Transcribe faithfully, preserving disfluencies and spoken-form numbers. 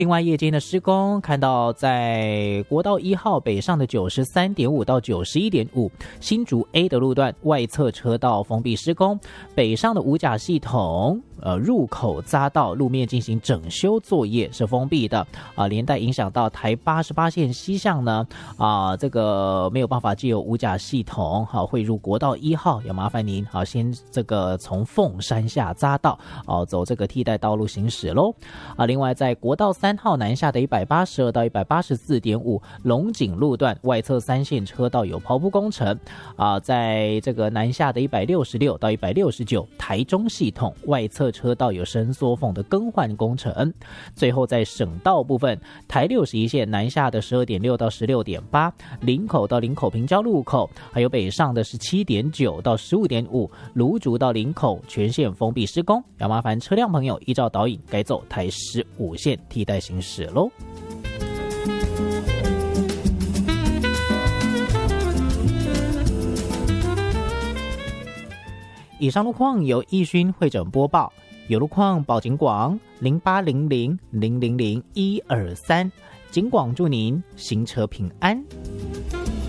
另外，夜间的施工看到在国道一号北上的九十三点五到九十一点五新竹 A 的路段外侧车道封闭施工，北上的五甲系统呃入口匝道路面进行整修作业是封闭的啊、呃，连带影响到台八十八线西向呢啊、呃，这个没有办法藉由五甲系统好汇入国道一号，要麻烦您好先这个从凤山下匝道哦、呃、走这个替代道路行驶喽啊。另外，在国道三号南下的一百八十二到一百八十四点五龙井路段外侧三线车道有刨铺工程啊、呃，在这个南下的一百六十六到一百六十九台中系统外侧车道有伸缩缝的更换工程。最后在省道部分，台六十一线南下的十二点六到十六点八林口到林口平交路口，还有北上的是七点九到十五点五芦竹到林口全线封闭施工，要麻烦车辆朋友依照导引改走台十五线替代行驶喽。以上路况由义勋会诊播报，有路况报警广零八零零零零零一二三，警广祝您行车平安。